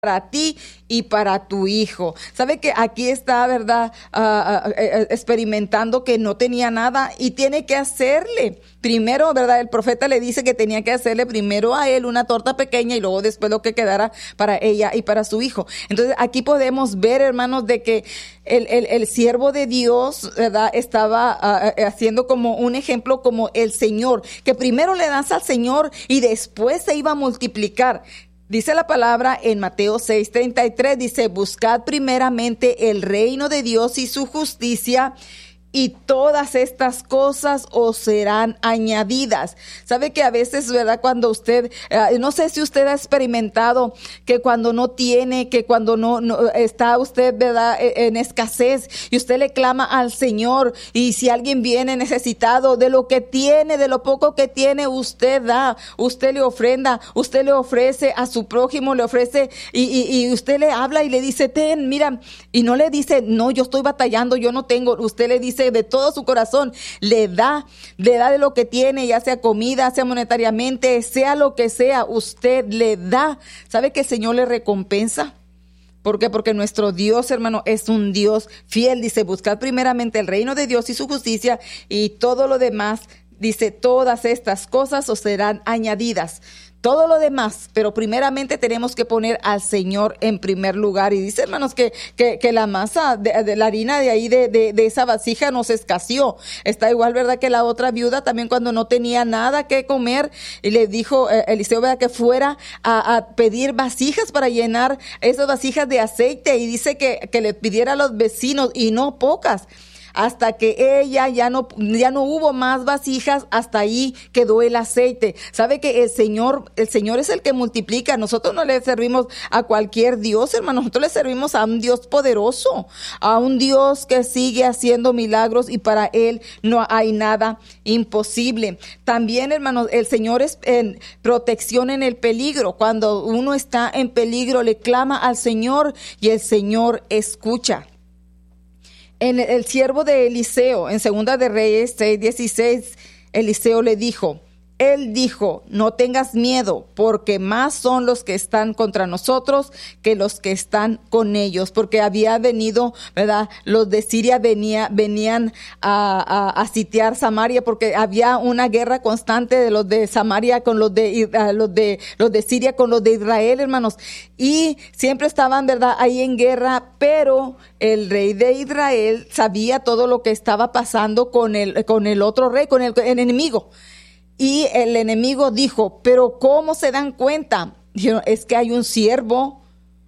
para ti y para tu hijo. Sabe que aquí está, ¿verdad? Experimentando que no tenía nada y tiene que hacerle. Primero, ¿verdad? El profeta le dice que tenía que hacerle primero a él una torta pequeña y luego después lo que quedara para ella y para su hijo. Entonces, aquí podemos ver, hermanos, de que el siervo de Dios, ¿verdad? Estaba haciendo como un ejemplo como el Señor, que primero le das al Señor y después se iba a multiplicar. Dice la palabra en Mateo 6:33, dice, buscad primeramente el reino de Dios y su justicia, y todas estas cosas os serán añadidas. Sabe que a veces, ¿verdad? Cuando usted, no sé si usted ha experimentado que cuando no tiene, que cuando no está usted, ¿verdad? En escasez y usted le clama al Señor, y si alguien viene necesitado de lo que tiene, de lo poco que tiene, usted da, usted le ofrenda, usted le ofrece a su prójimo, le ofrece y usted le habla y le dice, ten, mira, y no le dice, no, yo estoy batallando, yo no tengo. Usted le dice de todo su corazón, le da de lo que tiene, ya sea comida, sea monetariamente, sea lo que sea, usted le da. ¿Sabe que el Señor le recompensa? ¿Por qué? Porque nuestro Dios, hermano, es un Dios fiel. Dice, buscad primeramente el reino de Dios y su justicia, y todo lo demás, dice, todas estas cosas os serán añadidas. Todo lo demás, pero primeramente tenemos que poner al Señor en primer lugar. Y dice, hermanos, que la masa de la harina de ahí, de esa vasija, no se escaseó. Está igual, ¿verdad? Que la otra viuda también, cuando no tenía nada que comer, y le dijo Eliseo, ¿verdad? Que fuera a pedir vasijas para llenar esas vasijas de aceite. Y dice que le pidiera a los vecinos, y no pocas. Hasta que ella ya no hubo más vasijas, hasta ahí quedó el aceite. Sabe que el Señor es el que multiplica. Nosotros no le servimos a cualquier Dios, hermano. Nosotros le servimos a un Dios poderoso, a un Dios que sigue haciendo milagros, y para Él no hay nada imposible. También, hermanos, el Señor es en protección en el peligro. Cuando uno está en peligro, le clama al Señor y el Señor escucha. En el siervo de Eliseo, en Segunda de Reyes 6:16, Eliseo le dijo, él dijo, no tengas miedo, porque más son los que están contra nosotros que los que están con ellos. Porque había venido, ¿verdad? Los de Siria venían a sitiar Samaria, porque había una guerra constante de los de Samaria con los de Siria con los de Israel, hermanos. Y siempre estaban, ¿verdad?, ahí en guerra, pero el rey de Israel sabía todo lo que estaba pasando con el otro rey, con el enemigo. Y el enemigo dijo, pero ¿cómo se dan cuenta? Dijeron, es que hay un siervo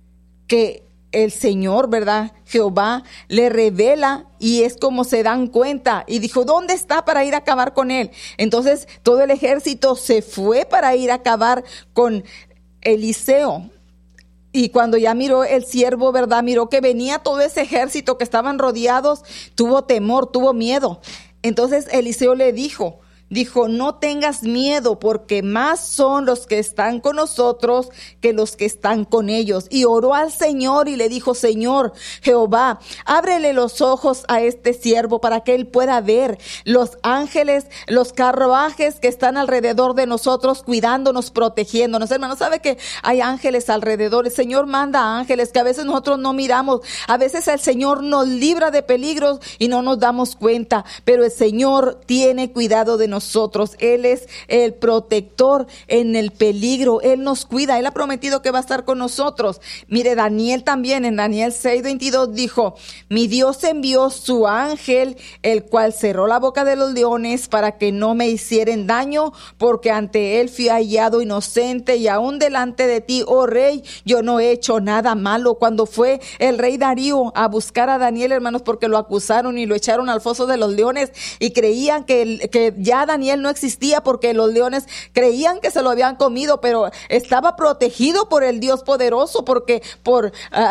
que el Señor, ¿verdad? Jehová le revela, y es como se dan cuenta. Y dijo, ¿dónde está para ir a acabar con él? Entonces todo el ejército se fue para ir a acabar con Eliseo. Y cuando ya miró el siervo, ¿verdad? Miró que venía todo ese ejército, que estaban rodeados, tuvo temor, tuvo miedo. Entonces Eliseo le dijo, no tengas miedo, porque más son los que están con nosotros que los que están con ellos. Y oró al Señor y le dijo, Señor Jehová, ábrele los ojos a este siervo para que él pueda ver los ángeles, los carruajes que están alrededor de nosotros, cuidándonos, protegiéndonos. Hermano, ¿sabe que hay ángeles alrededor? El Señor manda ángeles que a veces nosotros no miramos. A veces el Señor nos libra de peligros y no nos damos cuenta, pero el Señor tiene cuidado de nosotros. Él es el protector en el peligro. Él nos cuida. Él ha prometido que va a estar con nosotros. Mire, Daniel también, en Daniel 6:22 dijo, mi Dios envió su ángel, el cual cerró la boca de los leones para que no me hicieran daño, porque ante él fui hallado inocente, y aún delante de ti, oh rey, yo no he hecho nada malo. Cuando fue el rey Darío a buscar a Daniel, hermanos, porque lo acusaron y lo echaron al foso de los leones, y creían que ya Daniel no existía, porque los leones creían que se lo habían comido, pero estaba protegido por el Dios poderoso, porque por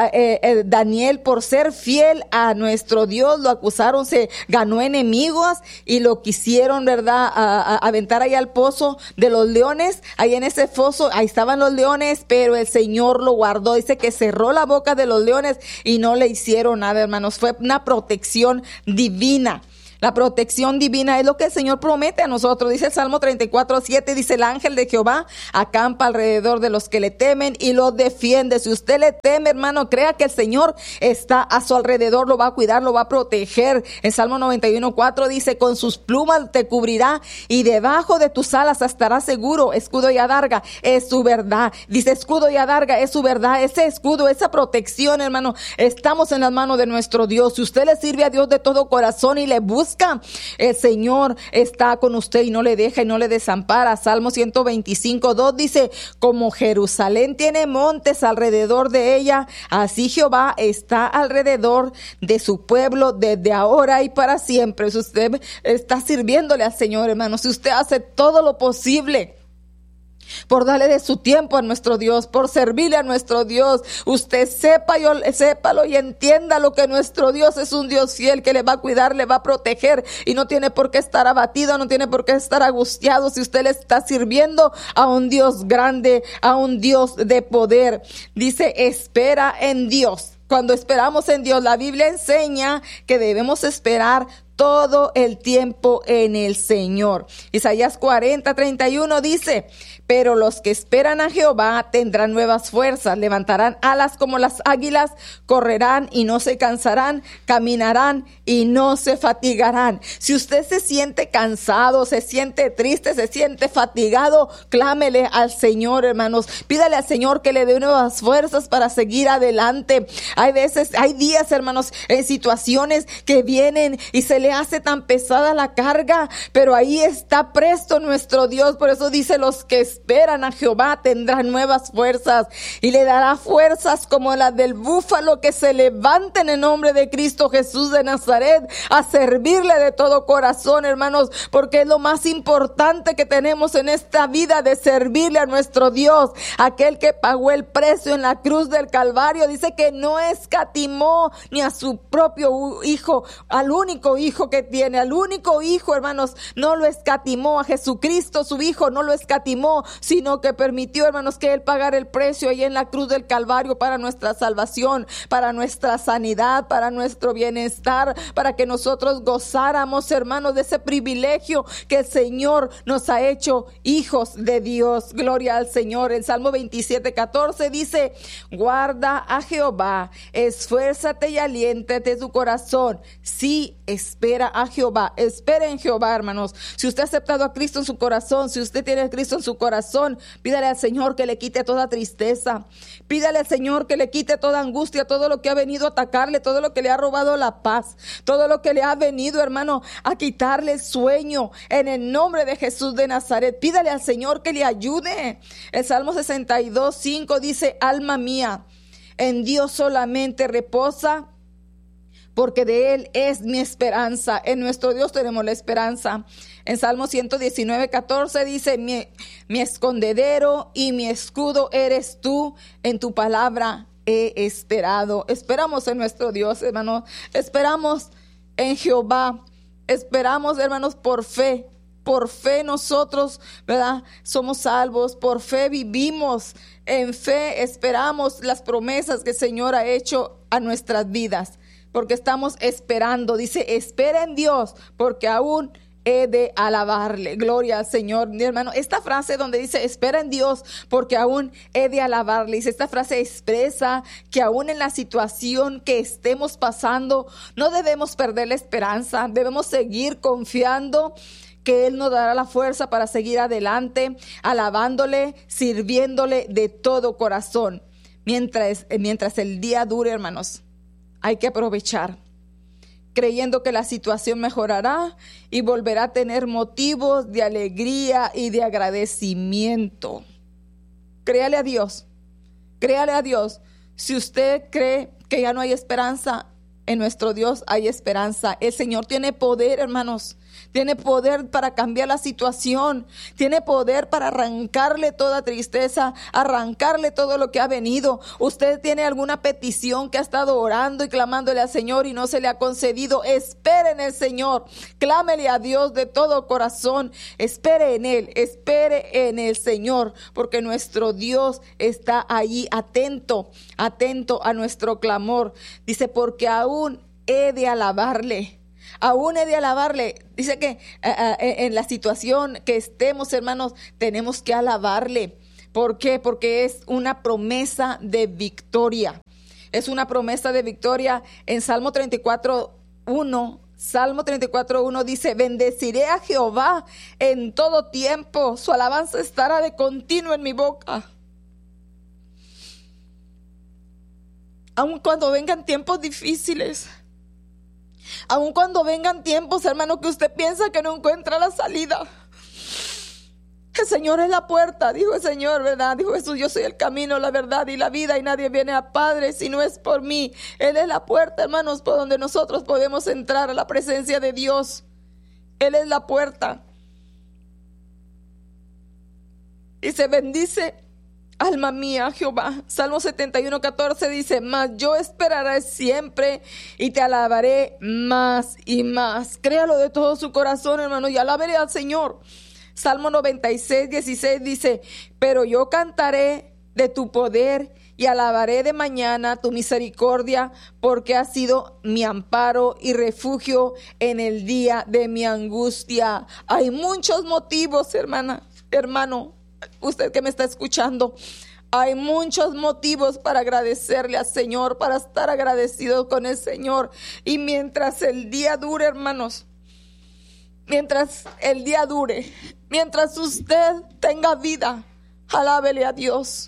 Daniel, por ser fiel a nuestro Dios, lo acusaron, se ganó enemigos y lo quisieron, ¿verdad?, aventar ahí al pozo de los leones. Ahí en ese foso, ahí estaban los leones, pero el Señor lo guardó. Dice que cerró la boca de los leones y no le hicieron nada, hermanos. Fue una protección divina. La protección divina es lo que el Señor promete a nosotros. Dice el Salmo 34:7, dice: el ángel de Jehová acampa alrededor de los que le temen y los defiende. Si usted le teme, hermano, crea que el Señor está a su alrededor, lo va a cuidar, lo va a proteger. El Salmo 91:4 dice: con sus plumas te cubrirá y debajo de tus alas estarás seguro. Escudo y adarga es su verdad. Dice: escudo y adarga es su verdad. Ese escudo, esa protección, hermano, estamos en las manos de nuestro Dios. Si usted le sirve a Dios de todo corazón y le busca, el Señor está con usted y no le deja y no le desampara. Salmo 125:2 dice: como Jerusalén tiene montes alrededor de ella, así Jehová está alrededor de su pueblo desde ahora y para siempre. Si usted está sirviéndole al Señor, hermano, si usted hace todo lo posible por darle de su tiempo a nuestro Dios, por servirle a nuestro Dios, usted sépalo y entienda lo que nuestro Dios es un Dios fiel, que le va a cuidar, le va a proteger y no tiene por qué estar abatido, no tiene por qué estar angustiado si usted le está sirviendo a un Dios grande, a un Dios de poder. Dice: espera en Dios. Cuando esperamos en Dios, la Biblia enseña que debemos esperar todo el tiempo en el Señor. Isaías 40:31 dice: pero los que esperan a Jehová tendrán nuevas fuerzas, levantarán alas como las águilas, correrán y no se cansarán, caminarán y no se fatigarán. Si usted se siente cansado, se siente triste, se siente fatigado, clámele al Señor, hermanos. Pídale al Señor que le dé nuevas fuerzas para seguir adelante. Hay días, hermanos, en situaciones que vienen y se le hace tan pesada la carga, pero ahí está presto nuestro Dios. Por eso dice: los que esperan a Jehová tendrán nuevas fuerzas y le dará fuerzas como las del búfalo, que se levanten en nombre de Cristo Jesús de Nazaret a servirle de todo corazón, hermanos, porque es lo más importante que tenemos en esta vida, de servirle a nuestro Dios, aquel que pagó el precio en la cruz del Calvario. Dice que no escatimó ni a su propio hijo, al único hijo que tiene, al único hijo, hermanos, no lo escatimó. A Jesucristo, su hijo, no lo escatimó, sino que permitió, hermanos, que él pagara el precio ahí en la cruz del Calvario para nuestra salvación, para nuestra sanidad, para nuestro bienestar, para que nosotros gozáramos, hermanos, de ese privilegio que el Señor nos ha hecho hijos de Dios. Gloria al Señor. El Salmo 27:14 dice: guarda a Jehová, esfuérzate y aliéntate tu corazón. Sí, espera a Jehová. Espera en Jehová, hermanos. Si usted ha aceptado a Cristo en su corazón, si usted tiene a Cristo en su corazón, pídale al Señor que le quite toda tristeza. Pídale al Señor que le quite toda angustia, todo lo que ha venido a atacarle, todo lo que le ha robado la paz, todo lo que le ha venido, hermano, a quitarle el sueño. En el nombre de Jesús de Nazaret, pídale al Señor que le ayude. El Salmo 62:5 dice: alma mía, en Dios solamente reposa, porque de Él es mi esperanza. En nuestro Dios tenemos la esperanza. En Salmo 119:14 dice: mi escondedero y mi escudo eres tú, en tu palabra he esperado. Esperamos en nuestro Dios, hermanos. Esperamos en Jehová. Esperamos, hermanos, por fe. Por fe nosotros, ¿verdad?, somos salvos. Por fe vivimos. En fe esperamos las promesas que el Señor ha hecho a nuestras vidas, porque estamos esperando. Dice: espera en Dios, porque aún he de alabarle. Gloria al Señor. Mi hermano, esta frase donde dice: espera en Dios, porque aún he de alabarle, dice, esta frase expresa que aún en la situación que estemos pasando, no debemos perder la esperanza. Debemos seguir confiando que Él nos dará la fuerza para seguir adelante, alabándole, sirviéndole de todo corazón. Mientras el día dure, hermanos, hay que aprovechar, creyendo que la situación mejorará y volverá a tener motivos de alegría y de agradecimiento. Créale a Dios, créale a Dios. Si usted cree que ya no hay esperanza, en nuestro Dios hay esperanza. El Señor tiene poder, hermanos. Tiene poder para cambiar la situación. Tiene poder para arrancarle toda tristeza, arrancarle todo lo que ha venido. Usted tiene alguna petición que ha estado orando y clamándole al Señor y no se le ha concedido. Espere en el Señor. Clámele a Dios de todo corazón. Espere en Él. Espere en el Señor, porque nuestro Dios está allí atento a nuestro clamor. Dice: porque aún he de alabarle. Aún he de alabarle. Dice que en la situación que estemos, hermanos, tenemos que alabarle. ¿Por qué? Porque es una promesa de victoria. Es una promesa de victoria. En Salmo 34:1, Salmo 34:1 dice: bendeciré a Jehová en todo tiempo. Su alabanza estará de continuo en mi boca. Aun cuando vengan tiempos difíciles, aun cuando vengan tiempos, hermano, que usted piensa que no encuentra la salida, el Señor es la puerta, dijo el Señor, ¿verdad? Dijo Jesús: yo soy el camino, la verdad y la vida, y nadie viene a Padre si no es por mí. Él es la puerta, hermanos, por donde nosotros podemos entrar a la presencia de Dios. Él es la puerta. Y se bendice alma mía, Jehová. Salmo 71:14 dice: mas yo esperaré siempre y te alabaré más y más. Créalo de todo su corazón, hermano, y alabaré al Señor. Salmo 96:16 dice: pero yo cantaré de tu poder y alabaré de mañana tu misericordia, porque has sido mi amparo y refugio en el día de mi angustia. Hay muchos motivos, hermano, usted que me está escuchando, hay muchos motivos para agradecerle al Señor, para estar agradecidos con el Señor. Y mientras el día dure, hermanos, mientras el día dure, mientras usted tenga vida, alábele a Dios.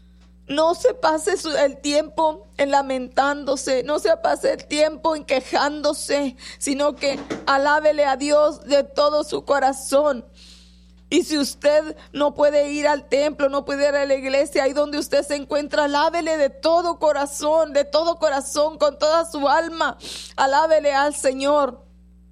No se pase el tiempo en lamentándose, no se pase el tiempo en quejándose, sino que alábele a Dios de todo su corazón. Y si usted no puede ir al templo, no puede ir a la iglesia, ahí donde usted se encuentra, alábele de todo corazón, con toda su alma. Alábele al Señor.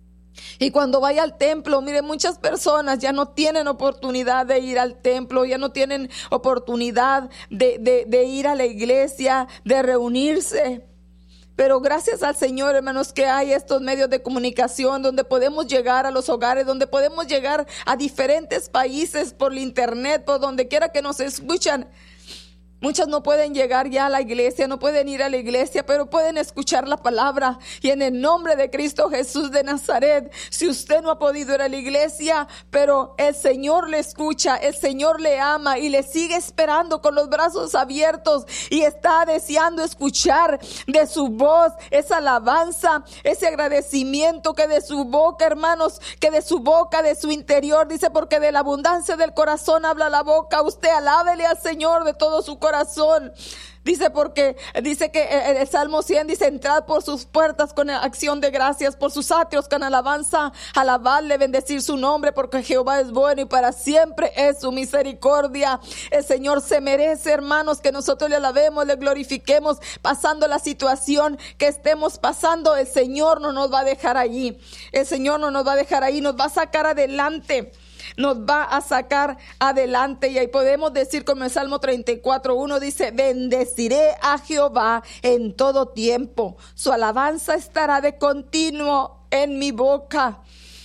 Y cuando vaya al templo, mire, muchas personas ya no tienen oportunidad de ir al templo, ya no tienen oportunidad de ir a la iglesia, de reunirse. Pero gracias al Señor, hermanos, que hay estos medios de comunicación donde podemos llegar a los hogares, donde podemos llegar a diferentes países por el internet, por donde quiera que nos escuchan. Muchos no pueden llegar ya a la iglesia, no pueden ir a la iglesia, pero pueden escuchar la palabra. Y en el nombre de Cristo Jesús de Nazaret, si usted no ha podido ir a la iglesia, pero el Señor le escucha, el Señor le ama y le sigue esperando con los brazos abiertos y está deseando escuchar de su voz esa alabanza, ese agradecimiento que de su boca, hermanos, que de su boca, de su interior, dice, porque de la abundancia del corazón habla la boca. Usted alábele al Señor de todo su corazón. Dice, porque dice que el Salmo 100 dice: entrad por sus puertas con acción de gracias, por sus atrios con alabanza, alabarle, bendecir su nombre, porque Jehová es bueno y para siempre es su misericordia. El Señor se merece, hermanos, que nosotros le alabemos, le glorifiquemos, pasando la situación que estemos pasando. El Señor no nos va a dejar allí, el Señor no nos va a dejar ahí, nos va a sacar adelante. Nos va a sacar adelante. Y ahí podemos decir, como el Salmo 34:1 dice: bendeciré a Jehová en todo tiempo, su alabanza estará de continuo en mi boca.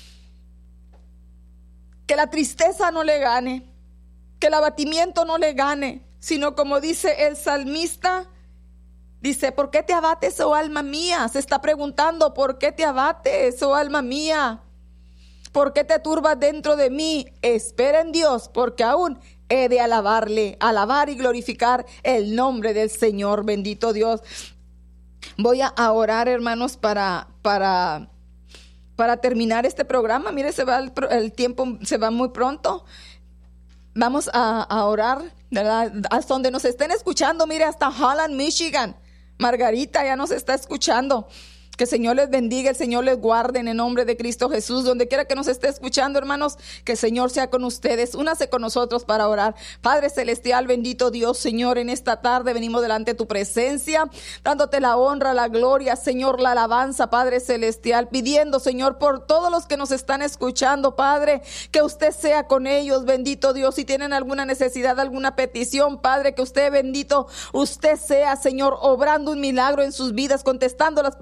Que la tristeza no le gane, que el abatimiento no le gane, sino como dice el salmista, dice: ¿por qué te abates, oh alma mía? Se está preguntando: ¿por qué te abates, oh alma mía? ¿Por qué te turbas dentro de mí? Espera en Dios, porque aún he de alabarle, alabar y glorificar el nombre del Señor. Bendito Dios. Voy a orar, hermanos, para terminar este programa. Mire, se va el tiempo, se va muy pronto. Vamos a orar, ¿verdad? Hasta donde nos estén escuchando, mire, hasta Holland, Michigan. Margarita ya nos está escuchando. Que el Señor les bendiga, el Señor les guarde en el nombre de Cristo Jesús. Donde quiera que nos esté escuchando, hermanos, que el Señor sea con ustedes. Únase con nosotros para orar. Padre celestial, bendito Dios, Señor, en esta tarde venimos delante de tu presencia, dándote la honra, la gloria, Señor, la alabanza, Padre celestial, pidiendo, Señor, por todos los que nos están escuchando, Padre, que usted sea con ellos, bendito Dios. Si tienen alguna necesidad, alguna petición, Padre, que usted, bendito, usted sea, Señor, obrando un milagro en sus vidas, contestando las peticiones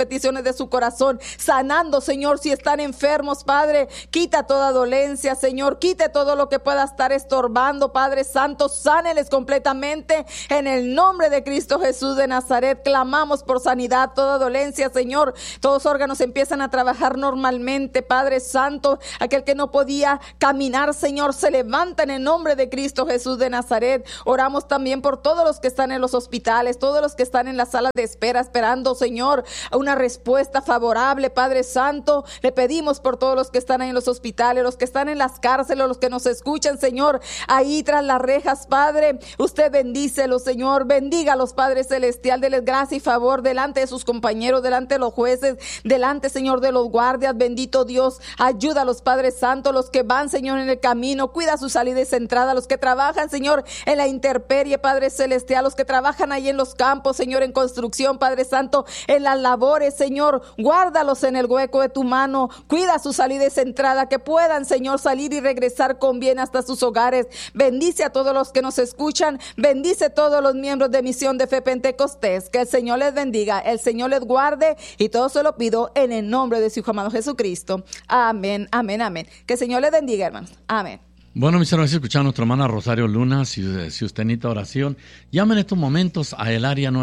corazones de su corazón, sanando, Señor, si están enfermos, Padre, quita toda dolencia, Señor, quite todo lo que pueda estar estorbando, Padre Santo, sáneles completamente, en el nombre de Cristo Jesús de Nazaret, clamamos por sanidad, toda dolencia, Señor, todos los órganos empiezan a trabajar normalmente, Padre Santo, aquel que no podía caminar, Señor, se levanta en el nombre de Cristo Jesús de Nazaret. Oramos también por todos los que están en los hospitales, todos los que están en la sala de espera, esperando, Señor, una respuesta favorable, Padre Santo. Le pedimos por todos los que están ahí en los hospitales, los que están en las cárceles, los que nos escuchan, Señor, ahí tras las rejas, Padre. Usted bendícelos, Señor, bendígalos, Padre Celestial, deles gracia y favor delante de sus compañeros, delante de los jueces, delante, Señor, de los guardias. Bendito Dios, ayúdalos, Padre Santo, los que van, Señor, en el camino, cuida su salida y su entrada, los que trabajan, Señor, en la intemperie, Padre Celestial, los que trabajan ahí en los campos, Señor, en construcción, Padre Santo, en las labores, Señor, guárdalos en el hueco de tu mano, cuida su salida y su entrada, que puedan, Señor, salir y regresar con bien hasta sus hogares. Bendice a todos los que nos escuchan, bendice a todos los miembros de Misión de Fe Pentecostés, que el Señor les bendiga, el Señor les guarde, y todo se lo pido en el nombre de su Hijo amado Jesucristo. Amén, amén, amén. Que el Señor les bendiga, hermanos. Amén. Bueno, mis hermanos, escuchando a nuestra hermana Rosario Luna, si usted necesita oración, llamen en estos momentos a el área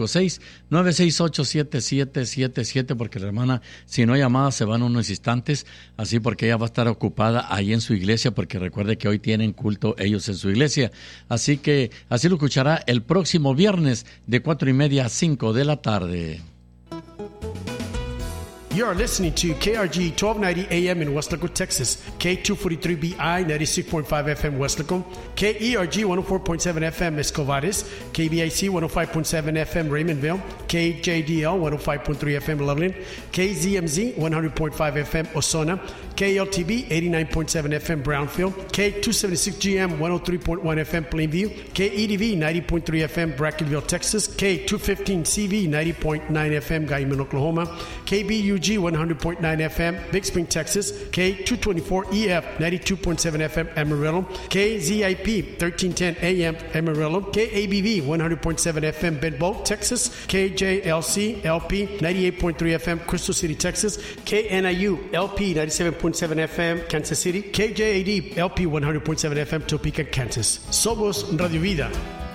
956-968-7777, porque la hermana, si no hay llamada, se van unos instantes, así porque ella va a estar ocupada ahí en su iglesia, porque recuerde que hoy tienen culto ellos en su iglesia. Así que así lo escuchará el próximo viernes de 4:30 a 5 de la tarde. You are listening to KRG 1290 AM in West Laco, Texas, K243BI 96.5 FM West Laco, KERG 104.7 FM Escovares, KBIC 105.7 FM Raymondville, KJDL 105.3 FM Loveland, KZMZ 100.5 FM Osona, KLTB 89.7 FM Brownfield, K276GM 103.1 FM Plainview, KEDV 90.3 FM Brackenville, Texas, K215CV 90.9 FM Guyman, Oklahoma, KBUG 100.9 FM Big Spring, Texas, K224EF 92.7 FM Amarillo, KZIP 1310 AM Amarillo, KABV 100.7 FM Bedboe, Texas, KJLC LP 98.3 FM Crystal City, Texas, KNIU LP 97.7 FM Kansas City, KJAD LP 100.7 FM Topeka, Kansas. Somos Radio Vida.